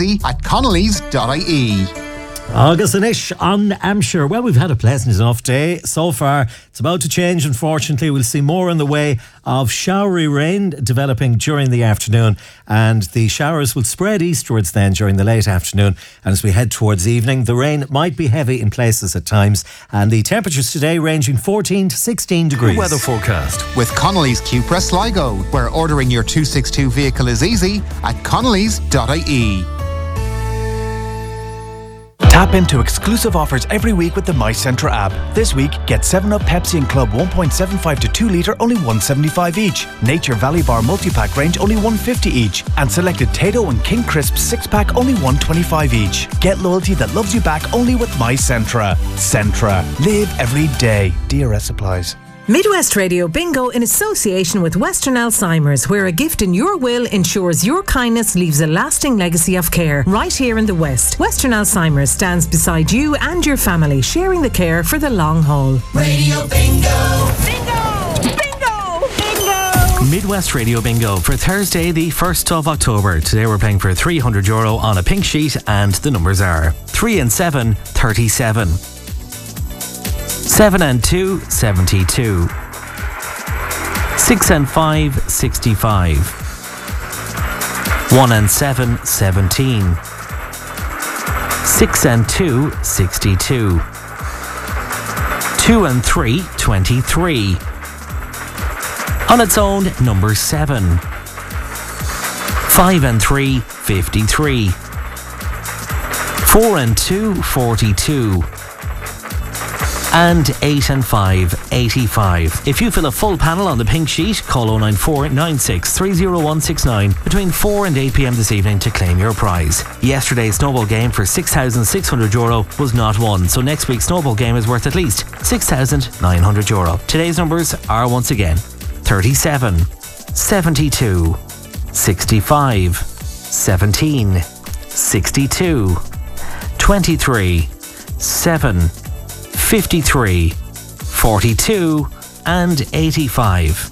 easy at connellys.ie. August and Ish on Hampshire. Well, we've had a pleasant enough day so far. It's about to change, unfortunately. We'll see more in the way of showery rain developing during the afternoon, and the showers will spread eastwards then during the late afternoon. And as we head towards evening, the rain might be heavy in places at times, and the temperatures today ranging 14 to 16 degrees. Weather forecast with Connellys Cupra Sligo, where ordering your 262 vehicle is easy at connellys.ie. Tap into exclusive offers every week with the My Centra app. This week, get 7up Pepsi and Club 1.75 to 2 litre only $1.75 each. Nature Valley Bar multi-pack range only $1.50 each. And selected Tayto and King Crisp 6-pack only $1.25 each. Get loyalty that loves you back only with My Centra. Centra. Live every day. DRS applies. Midwest Radio Bingo in association with Western Alzheimer's, where a gift in your will ensures your kindness leaves a lasting legacy of care right here in the West. Western Alzheimer's stands beside you and your family, sharing the care for the long haul. Radio Bingo! Bingo! Bingo! Bingo! Midwest Radio Bingo for Thursday the 1st of October. Today we're playing for €300 on a pink sheet, and the numbers are 3 and 7, 37. 7 and 2, 72. 6 and 5, 65. 1 and 7, 17. 6 and 2, 62. 2 and 3, 23. On its own, number 7. 5 and 3, 53. 4 and 2, 42. And 8 and 5, 85. If you fill a full panel on the pink sheet, call 094 96 30169 between 4 and 8 p.m. this evening to claim your prize. Yesterday's snowball game for €6,600 was not won, so next week's snowball game is worth at least €6,900. Today's numbers are once again 37, 72, 65, 17, 62, 23, 7, 53, 42 and 85.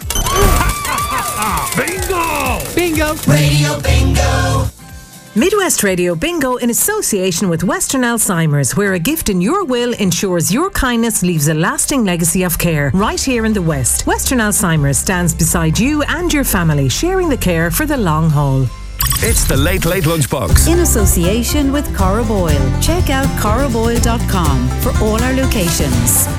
Bingo! Bingo! Radio Bingo! Midwest Radio Bingo in association with Western Alzheimer's, where a gift in your will ensures your kindness leaves a lasting legacy of care right here in the West. Western Alzheimer's stands beside you and your family, sharing the care for the long haul. It's the Late Late Lunchbox. In association with Corra Boyle. Check out corraboyle.com for all our locations.